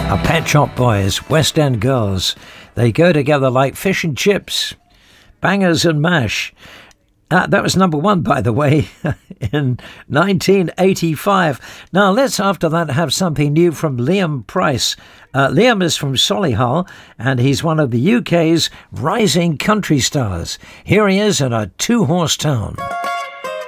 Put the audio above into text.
Pet Shop Boys, West End Girls. They go together like fish and chips, bangers and mash. That was number one, by the way, in 1985. Now, let's after that have something new from Liam Price. Liam is from Solihull, and he's one of the UK's rising country stars. Here he is in a two-horse town.